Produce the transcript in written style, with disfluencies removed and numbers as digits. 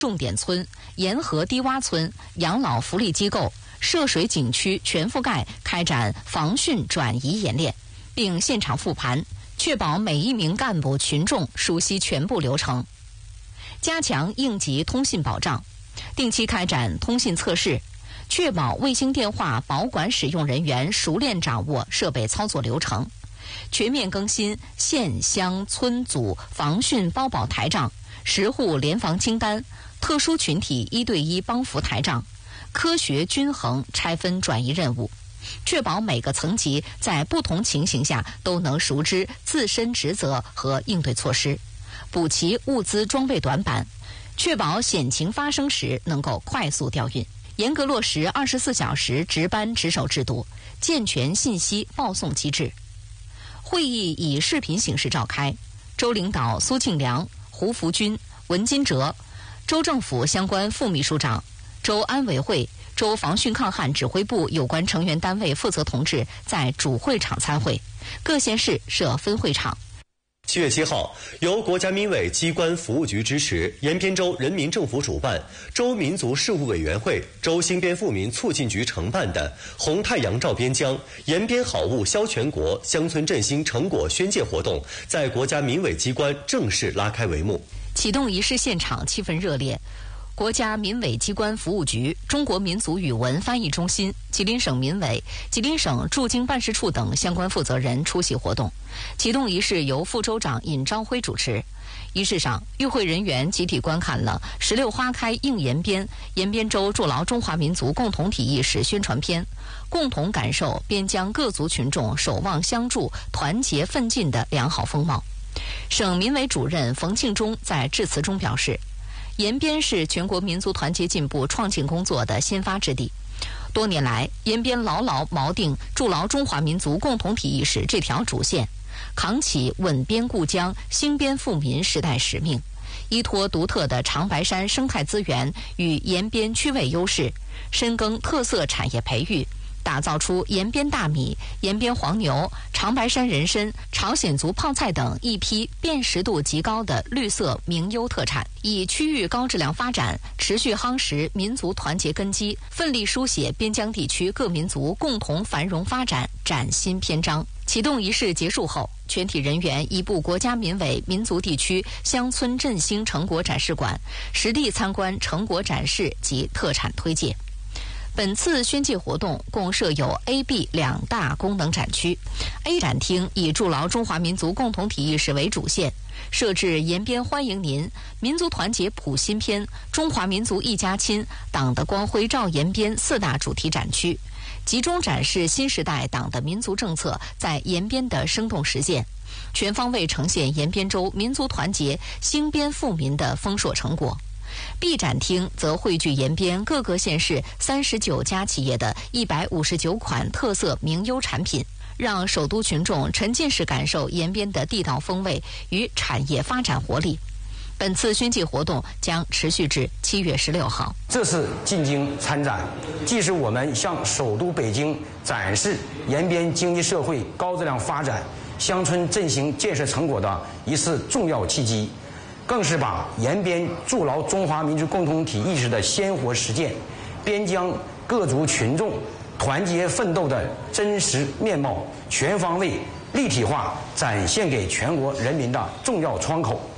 重点村、沿河低洼村、养老福利机构、涉水景区全覆盖开展防汛转移演练，并现场复盘，确保每一名干部群众熟悉全部流程。加强应急通信保障，定期开展通信测试，确保卫星电话保管使用人员熟练掌握设备操作流程。全面更新县乡村组防汛包保台账、10户联防清单、特殊群体1对1帮扶台账，科学均衡拆分转移任务，确保每个层级在不同情形下都能熟知自身职责和应对措施，补齐物资装备短板，确保险情发生时能够快速调运。严格落实24小时值班值守制度，健全信息报送机制。会议以视频形式召开，州领导苏庆良、胡福军、文金哲，州政府相关副秘书长、州安委会、州防汛抗旱指挥部有关成员单位负责同志在主会场参会，各县市设分会场。 7月7号，由国家民委机关服务局支持，延边州人民政府主办，州民族事务委员会、州兴边富民促进局承办的“红太阳照边疆，延边好物销全国，乡村振兴成果宣介”活动，在国家民委机关正式拉开帷幕。 启动仪式现场气氛热烈。国家民委机关服务局、中国民族语文翻译中心、吉林省民委、吉林省驻京办事处等相关负责人出席活动。启动仪式由副州长尹章辉主持。仪式上，与会人员集体观看了《16花开映延边》延边州筑牢中华民族共同体意识宣传片，共同感受边疆各族群众守望相助、团结奋进的良好风貌。省民委主任冯庆忠在致辞中表示，延边是全国民族团结进步创建工作的先发之地。多年来，延边牢牢锚定筑牢中华民族共同体意识这条主线，扛起稳边固疆、兴边富民时代使命，依托独特的长白山生态资源与延边区位优势，深耕特色产业培育，打造出延边大米、延边黄牛、长白山人参、朝鲜族泡菜等一批辨识度极高的绿色名优特产，以区域高质量发展持续夯实民族团结根基，奋力书写边疆地区各民族共同繁荣发展崭新篇章。启动仪式结束后，全体人员移步国家民委民族地区乡村振兴成果展示馆，实地参观成果展示及特产推介。本次宣介活动共设有 A、B 两大功能展区。A 展厅以筑牢中华民族共同体意识为主线，设置延边欢迎您、民族团结谱新篇、中华民族一家亲、党的光辉照延边4大主题展区，集中展示新时代党的民族政策在延边的生动实践，全方位呈现延边州民族团结兴边富民的丰硕成果。B 展厅则汇聚延边各个县市39家企业的159款特色名优产品，让首都群众沉浸式感受延边的地道风味与产业发展活力。本次宣介活动将持续至7月16号。 这次进京参展，既是我们向首都北京展示延边经济社会高质量发展、乡村振兴建设成果的一次重要契机，更是把延边筑牢中华民族共同体意识的鲜活实践、边疆各族群众团结奋斗的真实面貌全方位立体化展现给全国人民的重要窗口。